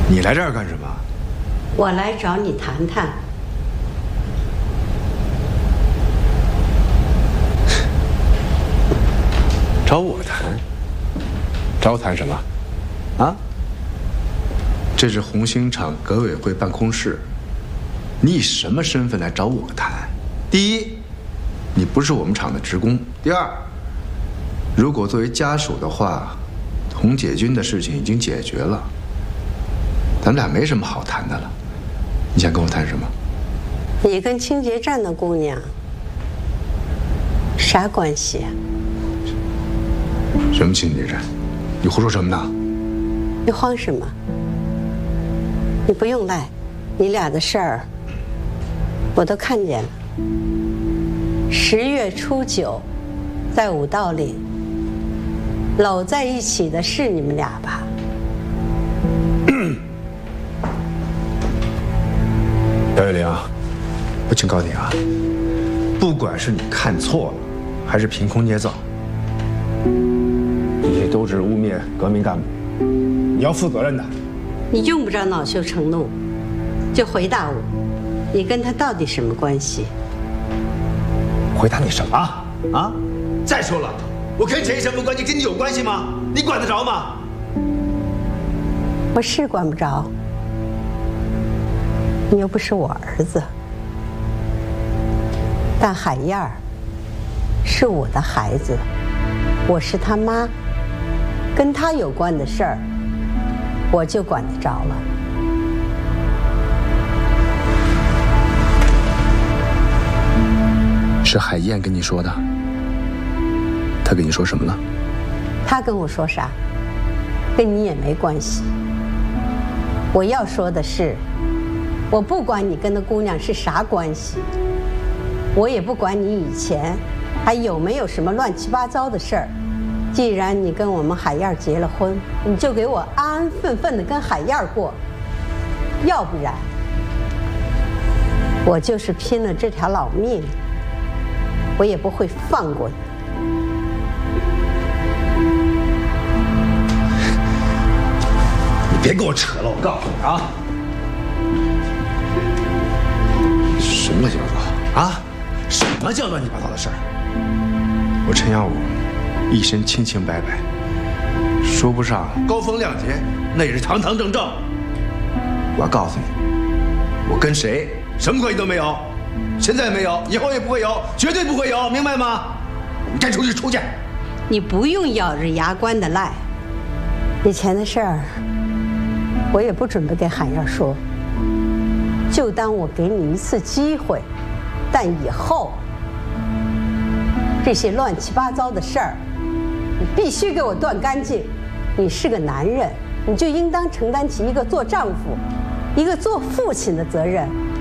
你来这儿干什么？ 我来找你谈谈。 找我谈？找我谈什么？啊？这是红星厂革委会办公室，你以什么身份来找我谈？第一，你不是我们厂的职工；第二，如果作为家属的话，童解军的事情已经解决了，咱们俩没什么好谈的了。你想跟我谈什么？ 你跟清洁站的姑娘啥关系啊？ 什么清洁站？你胡说什么呢？ 你慌什么？你不用赖，你俩的事儿我都看见了。10月初9，在五道岭搂在一起的是你们俩吧？ 姚月玲，我警告你啊，不管是你看错了，还是凭空捏造，这些都是污蔑革命干部，你要负责任的。 你用不着恼羞成怒，就回答我，你跟他到底什么关系？ 回答你什么啊？再说了，我跟陈医生不关系，跟你有关系吗？你管得着吗？ 我是管不着，你又不是我儿子。但海燕儿是我的孩子，我是他妈，跟他有关的事儿，我就管得着了。 是海燕跟你说的？她跟你说什么了？ 他跟我说啥，跟你也没关系。我要说的是，我不管你跟那姑娘是啥关系，我也不管你以前还有没有什么乱七八糟的事儿。既然你跟我们海燕结了婚，你就给我安安分分的跟海燕过，要不然我就是拼了这条老命，我也不会放过你。 你别跟我扯了，我告诉你啊！什么乱七八糟啊？什么叫乱七八糟的事儿？我陈耀武一身清清白白，说不上高风亮节，那也是堂堂正正。我要告诉你，我跟谁什么关系都没有，现在没有，以后也不会有，绝对不会有，明白吗？你该出去出去。 你不用咬着牙关的赖，以前的事儿我也不准备跟海燕说，就当我给你一次机会，但以后这些乱七八糟的事儿，你必须给我断干净。你是个男人，你就应当承担起一个做丈夫、一个做父亲的责任。